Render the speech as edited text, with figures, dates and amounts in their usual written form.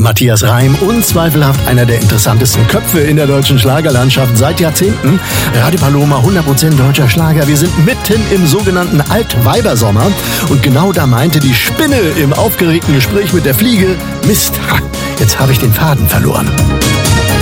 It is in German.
Matthias Reim, unzweifelhaft einer der interessantesten Köpfe in der deutschen Schlagerlandschaft seit Jahrzehnten. Radio Paloma, 100% deutscher Schlager. Wir sind mitten im sogenannten Altweibersommer. Und genau da meinte die Spinne im aufgeregten Gespräch mit der Fliege: Mist, jetzt habe ich den Faden verloren.